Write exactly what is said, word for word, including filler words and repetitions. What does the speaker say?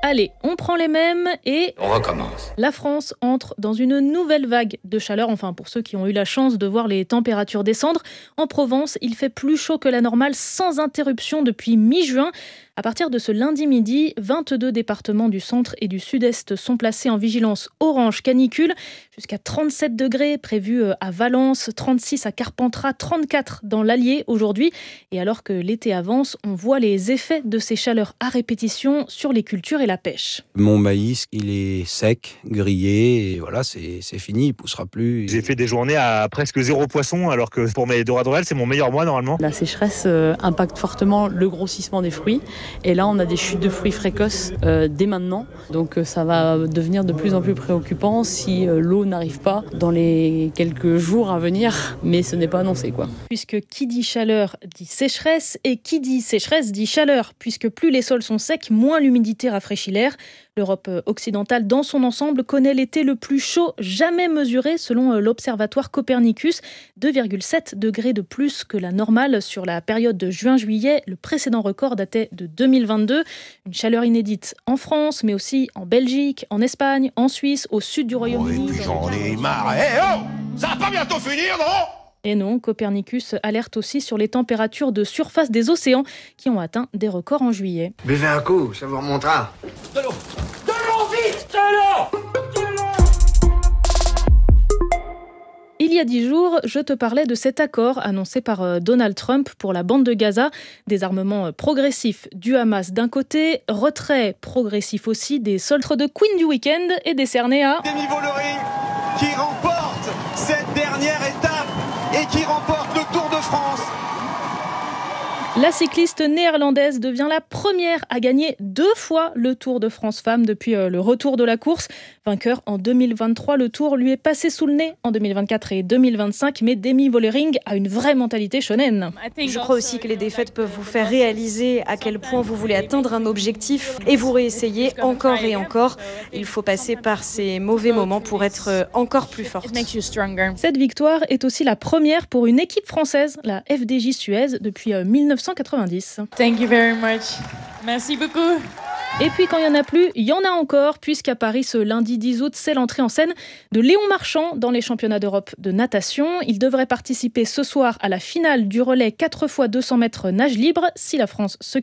Allez, on prend les mêmes et... On recommence. La France entre dans une nouvelle vague de chaleur, enfin pour ceux qui ont eu la chance de voir les températures descendre. En Provence, il fait plus chaud que la normale sans interruption depuis mi-juin. À partir de ce lundi midi, vingt-deux départements du centre et du sud-est sont placés en vigilance orange canicule. Jusqu'à trente-sept degrés prévus à Valence, trente-six à Carpentras, trente-quatre dans l'Allier aujourd'hui. Et alors que l'été avance, on voit les effets de ces chaleurs à répétition sur les cultures et la pêche. Mon maïs, il est sec, grillé, et voilà, c'est, c'est fini, il ne poussera plus. J'ai fait des journées à presque zéro poisson, alors que pour mes doradorelles, c'est mon meilleur mois normalement. La sécheresse euh, impacte fortement le grossissement des fruits. Et là, on a des chutes de fruits précoces euh, dès maintenant. Donc euh, ça va devenir de plus en plus préoccupant si euh, l'eau n'arrive pas dans les quelques jours à venir. Mais ce n'est pas annoncé, quoi. Puisque qui dit chaleur dit sécheresse, et qui dit sécheresse dit chaleur. Puisque plus les sols sont secs, moins l'humidité rafraîchit l'air. L'Europe occidentale, dans son ensemble, connaît l'été le plus chaud jamais mesuré selon l'Observatoire Copernicus. deux virgule sept degrés de plus que la normale sur la période de juin-juillet. Le précédent record datait de deux mille vingt-deux. Une chaleur inédite en France, mais aussi en Belgique, en Espagne, en Suisse, au sud du Royaume-Uni. Oh, et puis j'en ai marre. Eh oh, ça va pas bientôt finir, non ? Et non, Copernicus alerte aussi sur les températures de surface des océans qui ont atteint des records en juillet. Buvez un coup, ça vous remontera. De l'eau. De l'eau, vite. De l'eau. Il y a dix jours, je te parlais de cet accord annoncé par Donald Trump pour la bande de Gaza. Désarmement progressif du Hamas d'un côté, retrait progressif aussi des soldats de Queen du week-end est décerné à... Demi Vollering qui remporte cette dernière étape et qui remporte le Tour de France. La cycliste néerlandaise devient la première à gagner deux fois le Tour de France Femmes depuis le retour de la course. Vainqueur en deux mille vingt-trois, le Tour lui est passé sous le nez en deux mille vingt-quatre et deux mille vingt-cinq, mais Demi Vollering a une vraie mentalité shonen. Je crois aussi que les défaites peuvent vous faire réaliser à quel point vous voulez atteindre un objectif et vous réessayer encore et encore. Il faut passer par ces mauvais moments pour être encore plus forte. Cette victoire est aussi la première pour une équipe française, la F D J Suez, depuis mille neuf cent quatre-vingt-dix. Thank you very much. Merci beaucoup. Et puis quand il n'y en a plus, il y en a encore, puisqu'à Paris, ce lundi dix août, c'est l'entrée en scène de Léon Marchand dans les championnats d'Europe de natation. Il devrait participer ce soir à la finale du relais quatre fois deux cents mètres nage libre si la France se